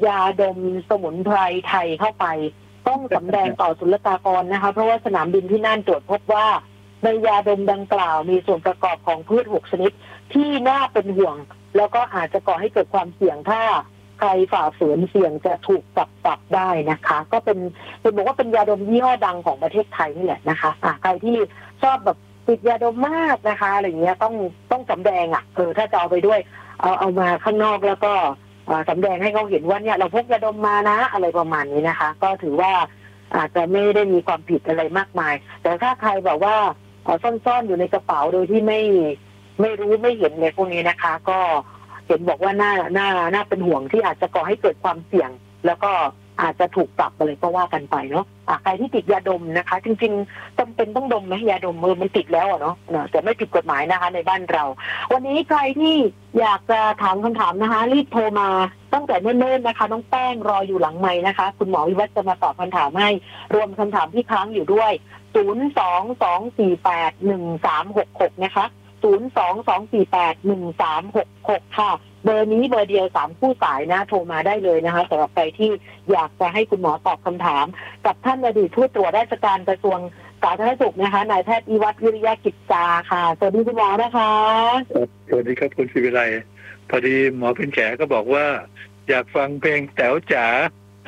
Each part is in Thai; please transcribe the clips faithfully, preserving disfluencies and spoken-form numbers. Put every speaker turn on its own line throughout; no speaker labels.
ยาดมสมุนไพรไทยเข้าไปต้องสำแดงต่อศุลกากรนะคะเพราะว่าสนามบินที่น่านตรวจพบว่าในยาดมดังกล่าวมีส่วนประกอบของพืชหกชนิดที่น่าเป็นห่วงแล้วก็อาจจะก่อให้เกิดความเสี่ยงถ้าใครฝ่าฝืนเสี่ยงจะถูกจับปรับได้นะคะก็เป็นเป็นบอกว่าเป็นยาดมยี่ห้อดังของประเทศไทยนี่แหละนะคะอ่ะใครที่ชอบแบบติดยาดมมากนะคะอะไรเงี้ยต้องต้องสำแดงอ่ะเออถ้าจะเอาไปด้วยเอาเอามาข้างนอกแล้วก็สำแดงให้เขาเห็นว่าเนี่ยเราพกยาดมมานะอะไรประมาณนี้นะคะก็ถือว่าอาจจะไม่ได้มีความผิดอะไรมากมายแต่ถ้าใครแบบว่าซ่อนๆอยู่ในกระเป๋าโดยที่ไม่ไม่รู้ไม่เห็นในพวกนี้นะคะก็เห็นบอกว่าน่าน่าน่าเป็นห่วงที่อาจจะก่อให้เกิดความเสี่ยงแล้วก็อาจจะถูกปรับอะไรก็ว่ากันไปเนาะใครที่ติดยาดมนะคะจริงๆจำเป็นต้องดมไหมยาดมมือมันติดแล้วเนาะแต่ไม่ผิดกฎหมายนะคะในบ้านเราวันนี้ใครที่อยากจะถามคำถามนะคะรีบโทรมาตั้งแต่เนิ่นๆนะคะน้องแป้งรออยู่หลังไมค์นะคะคุณหมอวิวัฒน์จะมาตอบคำถามให้รวมคำถามที่ค้างอยู่ด้วยศูนย์ สอง สอง สี่ แปด หนึ่ง สาม หก หกนะคะศูนย์ สอง สอง สี่ แปด หนึ่ง สาม หก หกค่ะเบอร์นี้เบอร์เดียวสามคู่สายนะโทรมาได้เลยนะคะสำหรับใครที่อยากจะให้คุณหมอตอบคำถามกับท่านอดีตผู้ตรวจราชการกระทรวงสาธารณสุขนะคะนายแพทย์อิวัฒน์วิริยะกิจจาค่ะสวัสดีคุณหมอนะคะ
สวัสดีครับคุณศิวิไลพอดีหมอเป็นแขก็บอกว่าอยากฟังเพลงแต๋วจ๋า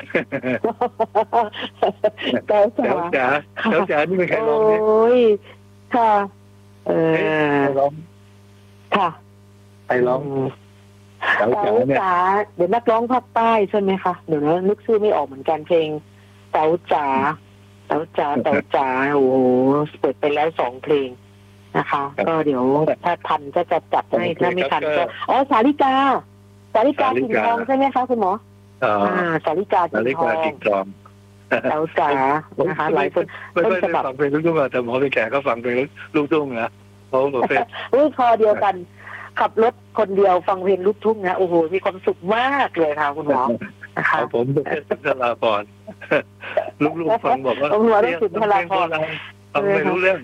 แต๋วจ๋า
แต๋วจ๋าแต๋วจ๋านี่เป็นใครร้องเนี่ย
โอ้ยค่ะเออ
ร้อง
ค่ะ
ใครร้องแต๋วจ๋าเนี่ย
เดี๋ยวนักร้องภาคใต้ใช่ไหมคะเดี๋ยวนะนึกชื่อไม่ออกเหมือนกันเพลงแต๋วจ๋าแต๋วจ๋าแต๋วจ๋าโอ้โหเปิดไปแล้วสองเพลงนะคะก็เดี๋ยวถ้าทันก็จะจัดให้ถ้าไม่ทันก็อ๋อสาลิกาสาลิกากิ่งทองใช่ไหมคะคุณหมอ
อ่า
สาลิกากิ่
งทอง
แต๋วจ๋านะคะหลายคน
ไม่ไม่ได้ฟังเพลงลูกทุ่งแต่หมอเป็นแขก็ฟังเพลงลูกทุ่งนะเพราะประเภท
อุ้ยคอเดียวกันขับรถคนเดียวฟังเพลงลูกทุ่งนะโอ้โหมีความสุขมากเลยค่ะคุณหมอนะคะ
ผมเป็นสุนทราภรณ์ลูกๆฟังบอกว่า
คุณหมอต้องสุนทราภรณ์
ฟังไม่รู้เรื่อง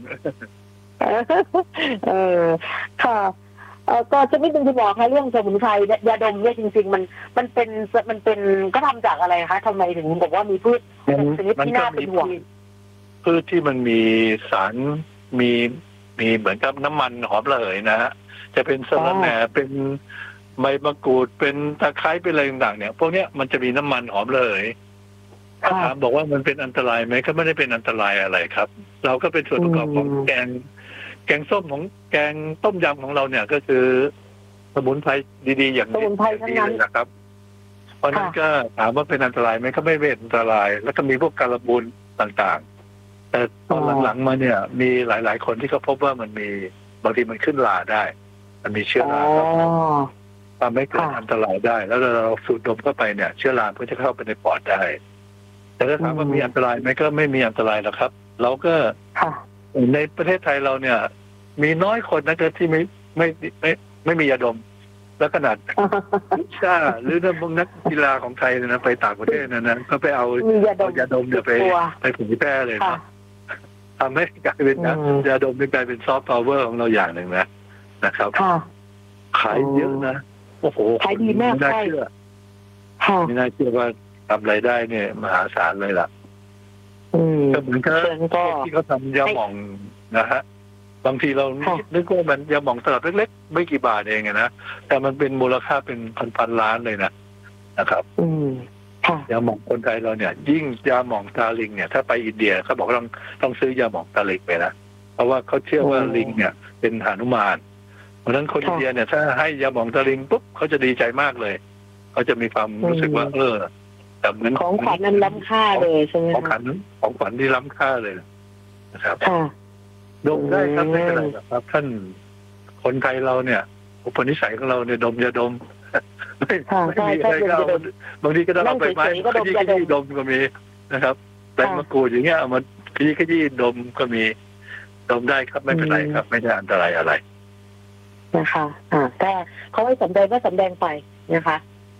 เออค่ะเออก็จะไม่เป็นคุณหมอคะเรื่องสมุนไพรยาดมเนี่ยจริงๆมันมันเป็นมันเป็นก็ทำจากอะไรคะทำไมถึงบอกว่ามีพืชชนิดที่น่าเป็นห่วง
พืชที่มันมีสารมีมีเหมือนกับน้ำมันหอมระเหยนะฮะจะเป็นสะระแหน่เป็นใบมะกรูดเป็นตะไคร้เป็นอะไรต่างๆเนี่ยพวกเนี้ยมันจะมีน้ำมันหอมระเหยถามบอกว่ามันเป็นอันตรายไหมก็ไม่ได้เป็นอันตรายอะไรครับเราก็เป็นส่วนประกอบของแกงแกงส้มของแกงต้มยำของเราเนี่ยก็คือสมุนไพรดีๆอย่างนี้เลยนะครับเพราะนั้นก็ถามว่าเป็นอันตรายไหมก็ไม่เป็นอันตรายแล้วก็มีพวกการบูนต่างๆแต่ตอนหลังๆมาเนี่ยมีหลายๆคนที่เขาพบว่ามันมีบางทีมันขึ้นราได้มันมีเชื้อราทำให้เกิดอันตรายได้แล้วเราสูดดมเข้าไปเนี่ยเชื้อราก็จะเข้าไปในปอดได้แต่ถ้าถามว่ามีอันตรายไหมก็ไม่มีอันตรายหรอกครับเราก็ในประเทศไทยเราเนี่ยมีน้อยคนนะที่ไม่ไม่ไม่ไม่มียาดมแล้วขนาดชาหรือนักนักกีฬาของไทยนะไปต่างประเทศนะนะก็ไปเอายาดมเนี่ยไปไปเผยแพร่เลยนะทำให้กลายเป็นยาดมกลายเป็นซอฟต์พาวเวอร์ของเราอย่างหนึ่งนะนะครับขายเยอะนะโอ้โห
ขายดีมาก
ไม่น่าเชื่อไม่น่าเชื่อว่าทำรายได้เนี่ยมหาศาลเลยล่ะก็เหมือนกับที่เขาทำยาหม่องนะฮะบางทีเรานึกว่ามันยาหม่องตลับเล็กๆไม่กี่บาทเองนะแต่มันเป็นมูลค่าเป็นพันๆล้านเลยนะนะครับยาหม่องคนไทยเราเนี่ยยิ่งยาหม่องตาลิงเนี่ยถ้าไปอินเดียเขาบอกต้องต้องซื้อยาหม่องตาลิงไปนะเพราะว่าเขาเชื่อว่าลิงเนี่ยเป็นหนุมานเพราะฉะนั้นคนอินเดียเนี่ยถ้าให้ยาหม่องตาลิงปุ๊บเขาจะดีใจมากเลยเขาจะมีความรู้สึกว่าเออแต่เหมือน
ของขวัญนั้นล้ำค่าเลยใช่ไหม
ของขวัญของขวัญที่ล้ำค่าเลยนะครับดมได้ครับไม่เป็นไรครับท่านคนไทยเราเนี่ยอุปนิสัยของเราเนี่ยดมยาดมไม่ไม่มีอะไรก็เอาบางทีก็ต้องเอาไปไม้ขยี้ขยี้ดมก็มีนะครับใบมะกรูดอย่างเงี้ยเอามาขยี้ขยี้ดมก็มีดมได้ครับไม่เป็นไรครับไม่ได้อันตรายอะไร
นะคะอ่าแต่เขาให้สำแดงก็สำแดงไปนะคะ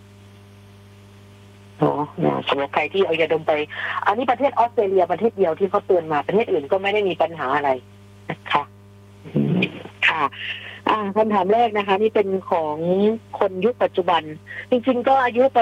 โอ้สำหรับใครที่เอายาดมไปอันนี้ประเทศออสเตรเลียประเทศเดียวที่เขาเตือนมาประเทศอื่นก็ไม่ได้มีปัญหาอะไรนะคะค่ะอ่าคำถามแรกนะคะนี่เป็นของคนยุคปัจจุบันจริงๆก็อายุประ